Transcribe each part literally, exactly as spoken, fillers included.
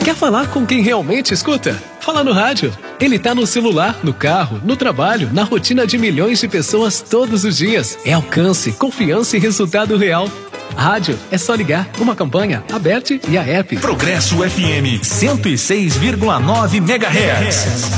Quer falar com quem realmente escuta? Fala no rádio. Ele tá no celular, no carro, no trabalho, na rotina de milhões de pessoas todos os dias. É alcance, confiança e resultado real. Rádio é só ligar. Uma campanha, Aberte e a app. Progresso F M cento e seis vírgula nove megahertz.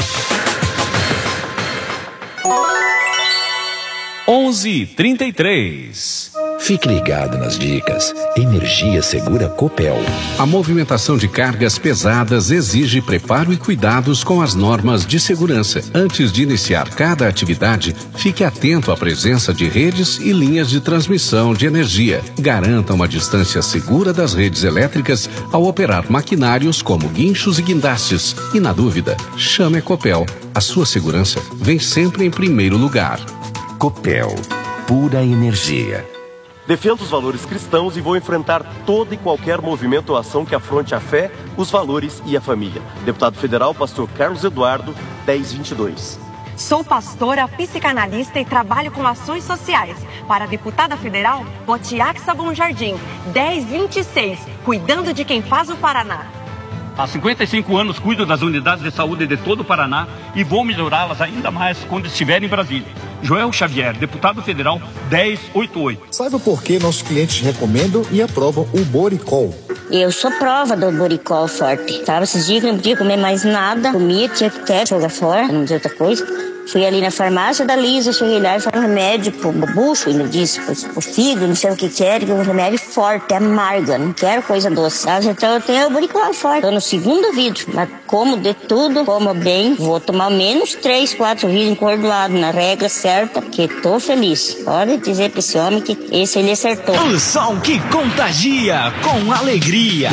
onze e trinta e três. Fique ligado nas dicas. Energia Segura Copel. A movimentação de cargas pesadas exige preparo e cuidados com as normas de segurança. Antes de iniciar cada atividade, fique atento à presença de redes e linhas de transmissão de energia. Garanta uma distância segura das redes elétricas ao operar maquinários como guinchos e guindastes. E na dúvida, chame a Copel. A sua segurança vem sempre em primeiro lugar. Copel, pura energia. Defendo os valores cristãos e vou enfrentar toda e qualquer movimento ou ação que afronte a fé, os valores e a família. Deputado Federal, Pastor Carlos Eduardo, dez vinte e dois. Sou pastora, psicanalista e trabalho com ações sociais. Para a deputada federal, Botiaxa Bom Jardim, dez vinte e seis, cuidando de quem faz o Paraná. Há cinquenta e cinco anos cuido das unidades de saúde de todo o Paraná e vou melhorá-las ainda mais quando estiver em Brasília. Joel Xavier, deputado federal, dez oitenta e oito. Saiba por que nossos clientes recomendam e aprovam o Boricol. Eu sou prova do Boricol forte. Tava esses dias que não podia comer mais nada. Comia, tinha que até jogar fora, não tinha outra coisa. Fui ali na farmácia da Lisa, cheguei lá e falei um remédio pro bucho, ele disse, pro fígado, não sei o que que era, que é um remédio forte, amargo, não quero coisa doce. Ah, então eu tenho o Boricol forte. Tô no segundo vidro, mas como de tudo, como bem, vou tomar menos três, quatro vidros encordoado na regra certa, que tô feliz. Pode dizer pra esse homem que esse ele acertou. O som que contagia com alegria.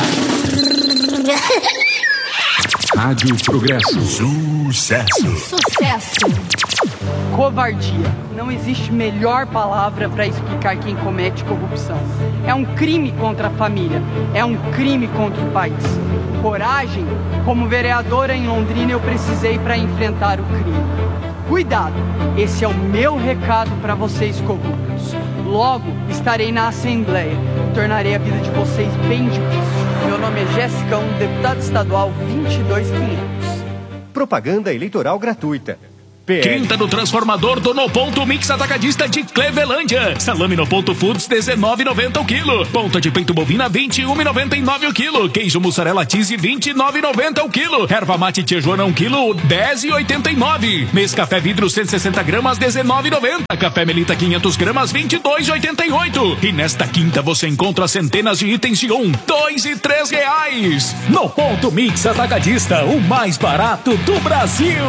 Rádio Progresso. Sucesso. Sucesso. Covardia. Não existe melhor palavra para explicar quem comete corrupção. É um crime contra a família. É um crime contra o país. Coragem. Como vereadora em Londrina, eu precisei para enfrentar o crime. Cuidado. Esse é o meu recado para vocês corruptos. Logo estarei na Assembleia. Tornarei a vida de vocês bem difícil. Meu nome é Jéssica, um deputado estadual vinte e dois quinhentos. Propaganda eleitoral gratuita. Quinta do Transformador do No Ponto Mix Atacadista de Clevelândia. Salame No Ponto Foods dezenove e noventa o quilo. Ponta de peito bovina vinte e um e noventa e nove o quilo. Queijo mussarela cheese vinte e nove e noventa o quilo. Erva mate Tijuana um quilo dez e oitenta e nove. Mês café vidro cento e sessenta gramas dezenove e noventa. Café Melita quinhentas gramas vinte e dois e oitenta e oito. E nesta quinta você encontra centenas de itens de um, dois e três reais. No Ponto Mix Atacadista, o mais barato do Brasil.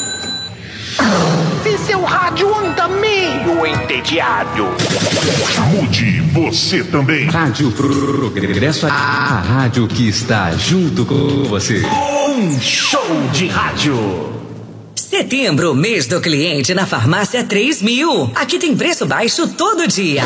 Se seu rádio anda meio entediado, mude você também. Rádio Progresso, a rádio que está junto com você. Um show de rádio. Setembro, mês do cliente na Farmácia três mil. Aqui tem preço baixo todo dia.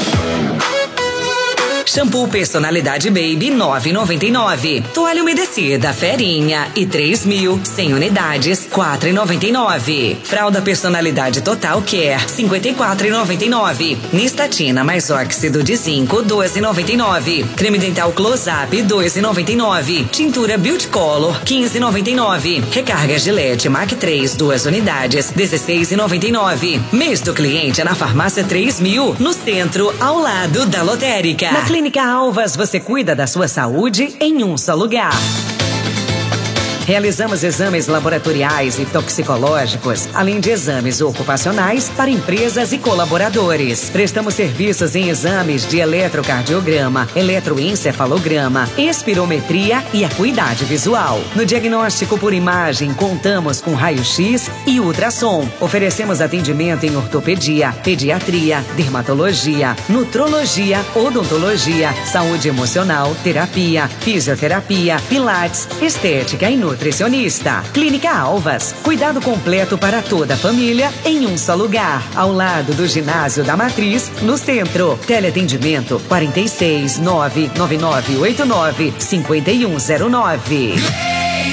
Shampoo Personalidade Baby nove e noventa e nove. Toalha umedecida Ferinha e três mil, cem unidades quatro e noventa e nove. Fralda Personalidade Total Care cinquenta e quatro e noventa e nove. Nistatina mais óxido de zinco doze e noventa e nove. Creme dental Close Up dois e noventa e nove. Tintura Beauty Color quinze e noventa e nove. Recarga Gillette Mac três duas unidades dezesseis e noventa e nove. Mês do cliente é na Farmácia três mil, no centro, ao lado da lotérica. Na Clínica Alvas, você cuida da sua saúde em um só lugar. Realizamos exames laboratoriais e toxicológicos, além de exames ocupacionais para empresas e colaboradores. Prestamos serviços em exames de eletrocardiograma, eletroencefalograma, espirometria e acuidade visual. No diagnóstico por imagem, contamos com raio-x e ultrassom. Oferecemos atendimento em ortopedia, pediatria, dermatologia, nutrologia, odontologia, saúde emocional, terapia, fisioterapia, pilates, estética e nutrição. Nutricionista. Clínica Alvas. Cuidado completo para toda a família em um só lugar. Ao lado do Ginásio da Matriz, no centro. Teleatendimento quarenta e seis, nove nove nove oito nove, cinco um zero nove.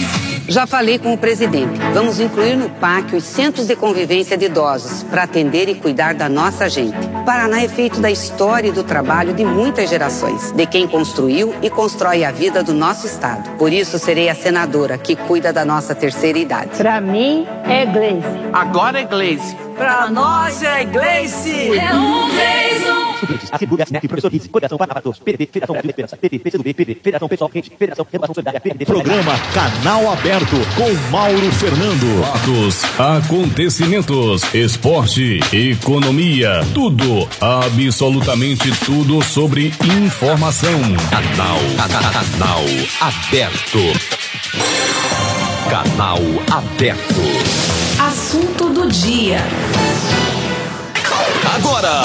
Já falei com o presidente. Vamos incluir no P A C os centros de convivência de idosos para atender e cuidar da nossa gente. Paraná é feito da história e do trabalho de muitas gerações, de quem construiu e constrói a vida do nosso estado. Por isso serei a senadora que cuida da nossa terceira idade. Pra mim é Gleice. Agora é Gleice. Pra nós é Gleice. É um Gleison. A Cibug, a Cinep, Professor Kids, Coligação Paraná Todos, P D T, Federação Brasil de Esperança, P T, P C do B, P D, Federação Pessoal Quente, Federação Renovação Solidária, P D T. Programa Canal Aberto com Mauro Fernando. Fatos, acontecimentos, esporte, economia, tudo, absolutamente tudo sobre informação. Canal, canal Aberto. Canal Aberto. Assunto do dia. Agora,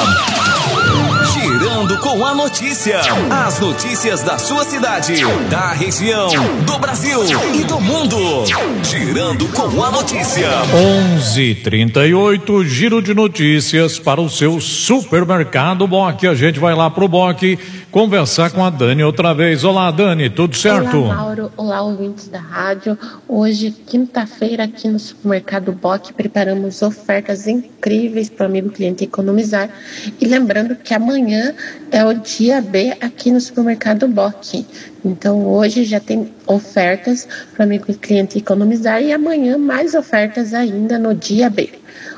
girando com a notícia. As notícias da sua cidade, da região, do Brasil e do mundo. Girando com a notícia. onze e trinta e oito, giro de notícias para o seu supermercado Boc. A gente vai lá pro Boc conversar com a Dani outra vez. Olá, Dani, tudo certo? Olá, Mauro. Olá, ouvintes da rádio. Hoje, quinta-feira, aqui no supermercado Boc, preparamos ofertas incríveis para o amigo cliente economizar. E lembrando que amanhã é o dia B aqui no supermercado Boc. Então, hoje já tem ofertas para o amigo cliente economizar e amanhã mais ofertas ainda no dia B.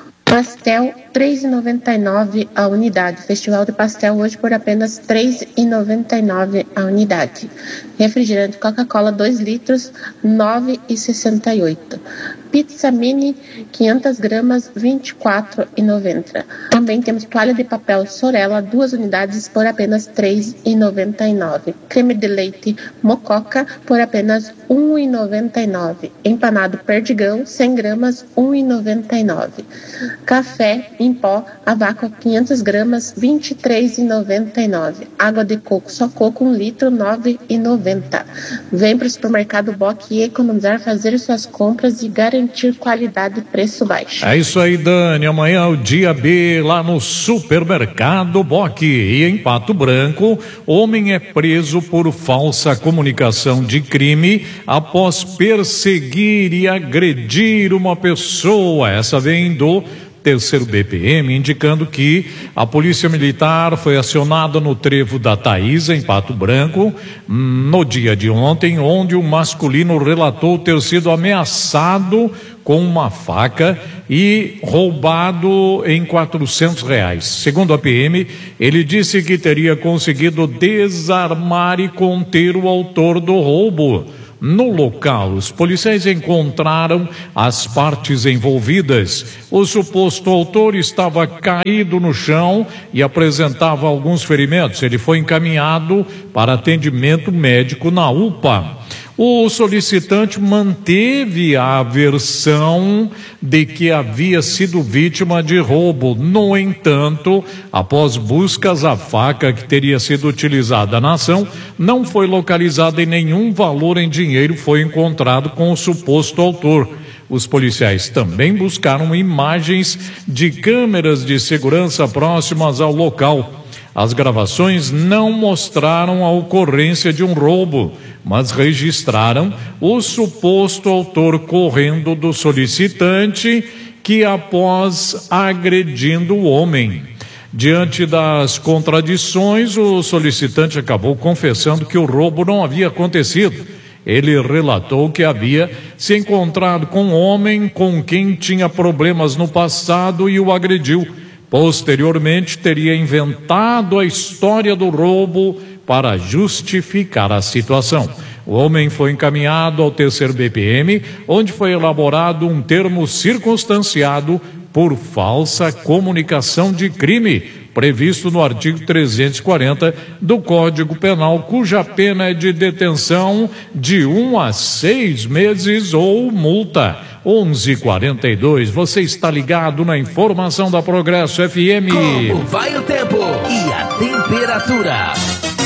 Pastel, três reais e noventa e nove centavos a unidade. Festival de pastel hoje por apenas três reais e noventa e nove centavos a unidade. Refrigerante Coca-Cola, dois litros, nove reais e sessenta e oito centavos. Pizza mini, quinhentas gramas, vinte e quatro reais e noventa centavos. Também temos toalha de papel Sorella, duas unidades por apenas três reais e noventa e nove centavos. Creme de leite Mococa por apenas um real e noventa e nove centavos. Empanado Perdigão, cem gramas, um real e noventa e nove centavos. Café em pó, a vácuo, quinhentas gramas, vinte e três reais e noventa e nove centavos. Água de coco, só coco, um litro, nove reais e noventa centavos. Vem para o supermercado Boc e economizar, fazer suas compras e garantir qualidade e preço baixo. É isso aí, Dani. Amanhã é o dia B lá no supermercado Boc. E em Pato Branco, homem é preso por falsa comunicação de crime após perseguir e agredir uma pessoa. Essa vem do terceiro B P M, indicando que a polícia militar foi acionada no trevo da Taísa, em Pato Branco, no dia de ontem, onde o masculino relatou ter sido ameaçado com uma faca e roubado em quatrocentos reais. Segundo a P M, ele disse que teria conseguido desarmar e conter o autor do roubo. No local, os policiais encontraram as partes envolvidas. O suposto autor estava caído no chão e apresentava alguns ferimentos. Ele foi encaminhado para atendimento médico na U P A. O solicitante manteve a versão de que havia sido vítima de roubo. No entanto, após buscas, a faca que teria sido utilizada na ação não foi localizada e nenhum valor em dinheiro foi encontrado com o suposto autor. Os policiais também buscaram imagens de câmeras de segurança próximas ao local. As gravações não mostraram a ocorrência de um roubo, mas registraram o suposto autor correndo do solicitante, que após agredindo o homem. Diante das contradições, o solicitante acabou confessando que o roubo não havia acontecido. Ele relatou que havia se encontrado com um homem com quem tinha problemas no passado e o agrediu. Posteriormente, teria inventado a história do roubo para justificar a situação. O homem foi encaminhado ao terceiro B P M, onde foi elaborado um termo circunstanciado por falsa comunicação de crime, previsto no artigo trezentos e quarenta do Código Penal, cuja pena é de detenção de um a seis meses ou multa. onze e quarenta e dois, você está ligado na informação da Progresso F M. Como vai o tempo e a temperatura?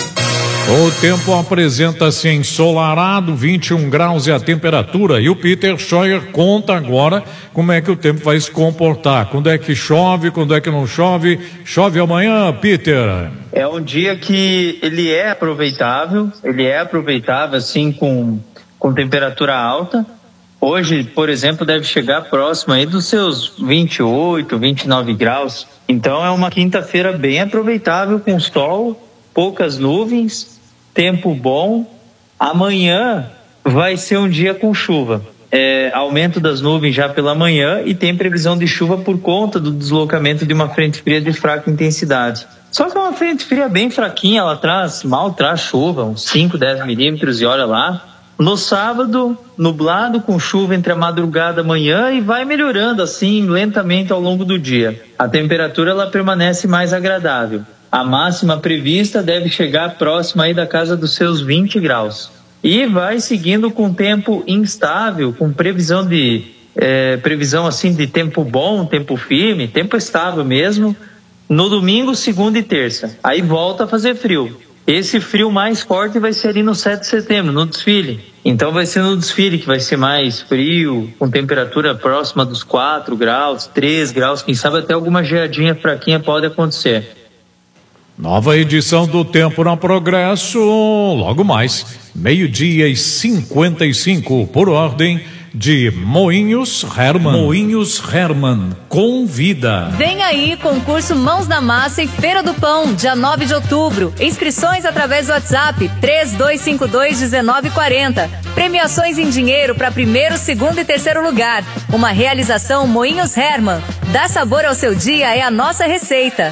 O tempo apresenta-se ensolarado, vinte e um graus é a temperatura, e o Peter Scheuer conta agora como é que o tempo vai se comportar. Quando é que chove, quando é que não chove? Chove amanhã, Peter? É um dia que ele é aproveitável, ele é aproveitável assim com, com temperatura alta, Hoje, por exemplo, deve chegar próximo aí dos seus vinte e oito, vinte e nove graus. Então é uma quinta-feira bem aproveitável, com sol, poucas nuvens, tempo bom. Amanhã vai ser um dia com chuva. É, aumento das nuvens já pela manhã e tem previsão de chuva por conta do deslocamento de uma frente fria de fraca intensidade. Só que é uma frente fria bem fraquinha, ela traz, mal traz chuva, uns cinco, dez milímetros, e olha lá. No sábado, nublado com chuva entre a madrugada e a manhã, e vai melhorando assim lentamente ao longo do dia. A temperatura ela permanece mais agradável. A máxima prevista deve chegar próxima aí da casa dos seus vinte graus. E vai seguindo com tempo instável, com previsão de é, previsão assim de tempo bom, tempo firme, tempo estável mesmo, no domingo, segunda e terça. Aí volta a fazer frio. Esse frio mais forte vai ser ali no sete de setembro, no desfile. Então vai ser no desfile que vai ser mais frio, com temperatura próxima dos quatro graus, três graus, quem sabe até alguma geadinha fraquinha pode acontecer. Nova edição do Tempo na Progresso, logo mais, meio-dia e cinquenta e cinco, por ordem de Moinhos Herman. Moinhos Herman convida. Vem aí, concurso Mãos na Massa e Feira do Pão, dia nove de outubro. Inscrições através do WhatsApp três dois cinco dois, um nove quatro zero. Premiações em dinheiro para primeiro, segundo e terceiro lugar. Uma realização Moinhos Herman. Dá sabor ao seu dia é a nossa receita.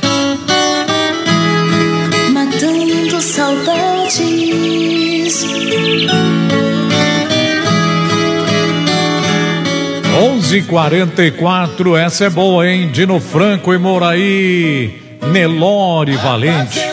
Matando saudades. onze e quarenta e quatro, essa é boa, hein? Dino Franco e Moraí, Nelore Valente.